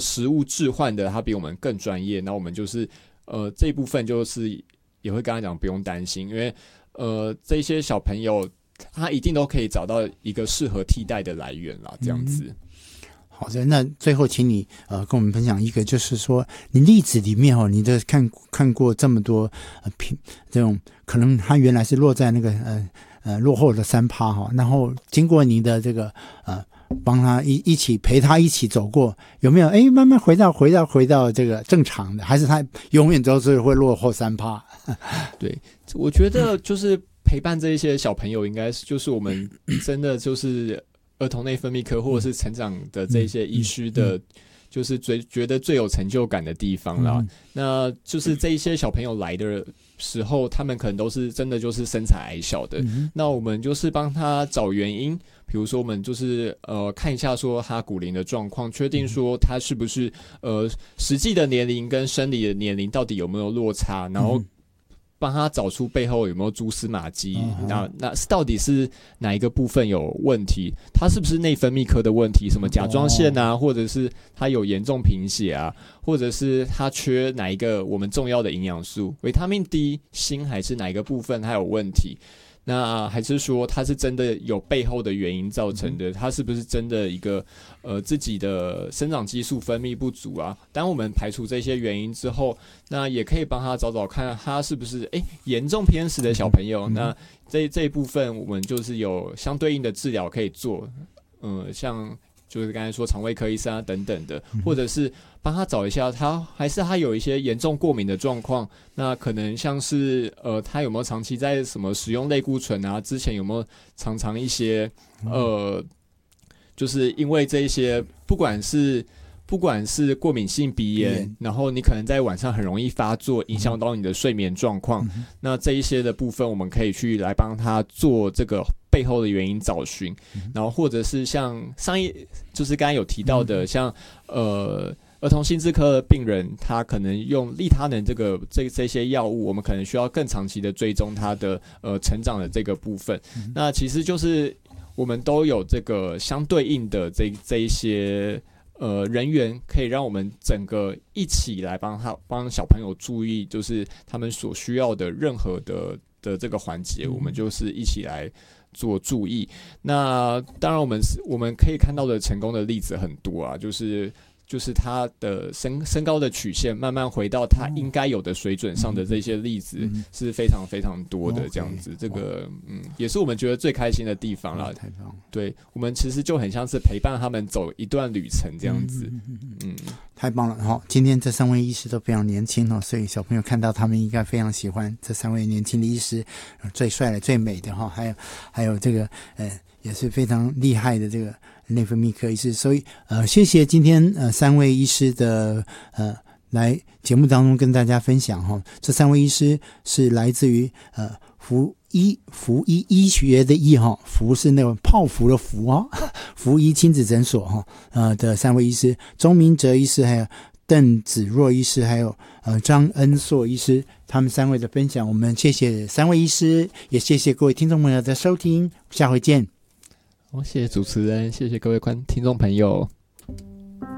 食物置换的他比我们更专业，那我们就是这一部分就是也会跟他讲不用担心，因为这些小朋友他一定都可以找到一个适合替代的来源啦，这样子。 好的，那最后请你跟我们分享一个，就是说你例子里面你的看过这么多这种可能他原来是落在那个落后的3%然后经过你的这个帮他一起陪他一起走过，有没有慢慢回到这个正常的，还是他永远都是会落后3%？ 对，我觉得就是陪伴这一些小朋友，应该是就是我们真的就是儿童内分泌科或者是成长的这些医师的，就是觉得最有成就感的地方啦。那就是这一些小朋友来的时候，他们可能都是真的就是身材矮小的，那我们就是帮他找原因，比如说我们就是看一下说他骨龄的状况，确定说他是不是实际的年龄跟生理的年龄到底有没有落差，然后帮他找出背后有没有蛛丝马迹，那到底是哪一个部分有问题？他是不是内分泌科的问题？什么甲状腺啊，或者是他有严重贫血啊，或者是他缺哪一个我们重要的营养素，维他命 D、锌还是哪一个部分他有问题？那还是说他是真的有背后的原因造成的？他是不是真的一个自己的生长激素分泌不足啊？当我们排除这些原因之后，那也可以帮他找找看他是不是严重偏食的小朋友。那这一部分我们就是有相对应的治疗可以做，像就是刚才说肠胃科医生啊等等的，或者是帮他找一下他有一些严重过敏的状况，那可能像是他有没有长期在什么使用类固醇啊，之前有没有常一些就是因为这一些不管是过敏性鼻炎，然后你可能在晚上很容易发作，影响到你的睡眠状况，那这一些的部分我们可以去来帮他做这个背后的原因找寻，然后或者是像就是刚才有提到的，像儿童心智科的病人，他可能用利他能这些药物，我们可能需要更长期的追踪他的成长的这个部分。那其实就是我们都有这个相对应的这一些人员，可以让我们整个一起来帮小朋友注意，就是他们所需要的任何的这个环节，我们就是一起来做注意。那当然我们可以看到的成功的例子很多啊，就是他的身高的曲线慢慢回到他应该有的水准上的这些例子是非常非常多的，这样子，这个也是我们觉得最开心的地方啦。太棒！对，我们其实就很像是陪伴他们走一段旅程这样子。 太棒了！今天这3位医师都非常年轻所以小朋友看到他们应该非常喜欢这3位年轻的医师，最帅的、最美的还有这个也是非常厉害的这个内分泌科医师。所以谢谢今天3位医师的来节目当中跟大家分享这3位医师是来自于福医医学的医福是那种泡芙的福福医亲子诊所的3位医师，钟明哲医师，还有邓子若医师，还有张恩硕医师，他们3位的分享，我们谢谢3位医师，也谢谢各位听众朋友的收听，下回见。 谢谢主持人，谢谢各位听众朋友。